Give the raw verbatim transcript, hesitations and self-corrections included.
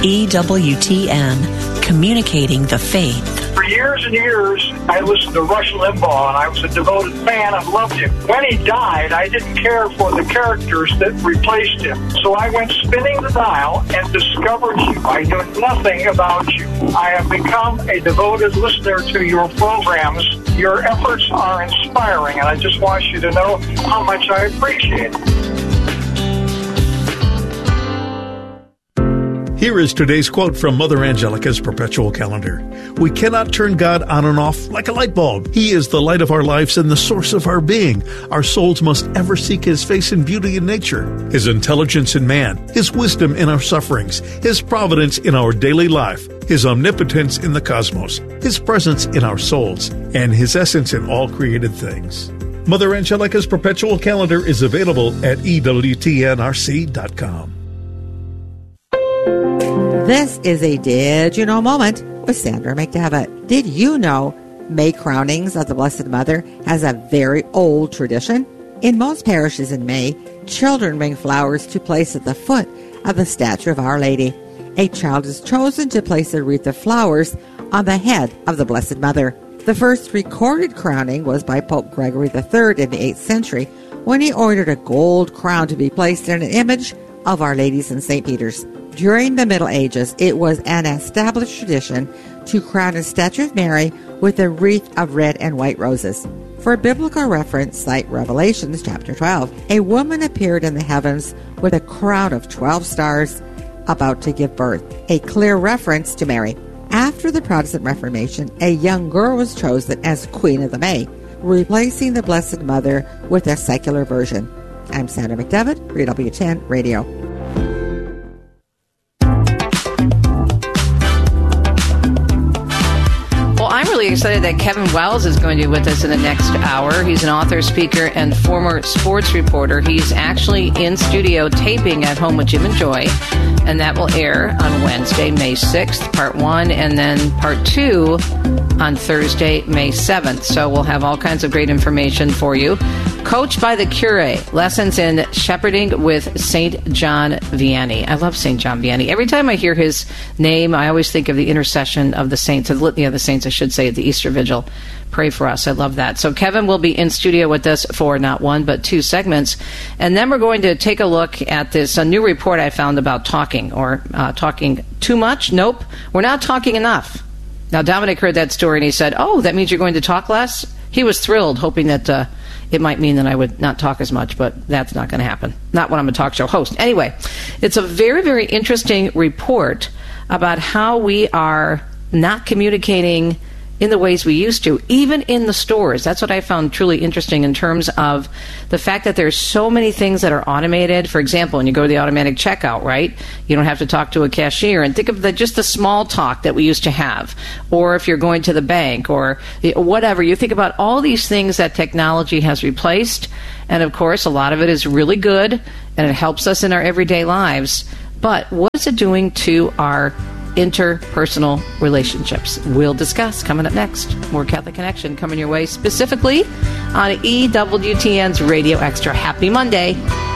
E W T N, communicating the faith. For years and years, I listened to Rush Limbaugh, and I was a devoted fan and loved him. When he died, I didn't care for the characters that replaced him. So I went spinning the dial and discovered you. I knew nothing about you. I have become a devoted listener to your programs. Your efforts are inspiring, and I just want you to know how much I appreciate it. Here is today's quote from Mother Angelica's Perpetual Calendar. We cannot turn God on and off like a light bulb. He is the light of our lives and the source of our being. Our souls must ever seek His face and beauty in nature, His intelligence in man, His wisdom in our sufferings, His providence in our daily life, His omnipotence in the cosmos, His presence in our souls, and His essence in all created things. Mother Angelica's Perpetual Calendar is available at E W T N R C dot com. This is a Did You Know moment with Sandra McDevitt. Did you know May crownings of the Blessed Mother has a very old tradition? In most parishes in May, children bring flowers to place at the foot of the statue of Our Lady. A child is chosen to place a wreath of flowers on the head of the Blessed Mother. The first recorded crowning was by Pope Gregory the Third in the eighth century, when he ordered a gold crown to be placed in an image of Our Lady in Saint Peter's. During the Middle Ages, it was an established tradition to crown a statue of Mary with a wreath of red and white roses. For biblical reference, cite Revelations chapter twelve. A woman appeared in the heavens with a crown of twelve stars, about to give birth, a clear reference to Mary. After the Protestant Reformation, a young girl was chosen as Queen of the May, replacing the Blessed Mother with a secular version. I'm Sandra McDevitt for E W ten Radio. I'm really excited that Kevin Wells is going to be with us in the next hour. He's an author, speaker, and former sports reporter. He's actually in studio taping At Home with Jim and Joy, and that will air on Wednesday, May sixth, part one, and then part two on Thursday, May seventh. So we'll have all kinds of great information for you. Coached by the Cure, lessons in shepherding with Saint John Vianney. I love Saint John Vianney. Every time I hear his name, I always think of the intercession of the saints, the litany of the saints, I should say, at the Easter Vigil. Pray for us. I love that. So Kevin will be in studio with us for not one, but two segments. And then we're going to take a look at this a new report I found about talking, or uh, talking too much. Nope, we're not talking enough. Now, Dominic heard that story and he said, oh, that means you're going to talk less? He was thrilled, hoping that uh, it might mean that I would not talk as much, but that's not going to happen. Not when I'm a talk show host. Anyway, it's a very, very interesting report about how we are not communicating in the ways we used to, even in the stores. That's what I found truly interesting in terms of the fact that there's so many things that are automated. For example, when you go to the automatic checkout, right, you don't have to talk to a cashier. And think of the, just the small talk that we used to have. Or if you're going to the bank or whatever, you think about all these things that technology has replaced. And of course, a lot of it is really good and it helps us in our everyday lives. But what is it doing to our interpersonal relationships? We'll discuss coming up next. More Catholic Connection coming your way, specifically on E W T N's Radio Extra. Happy Monday.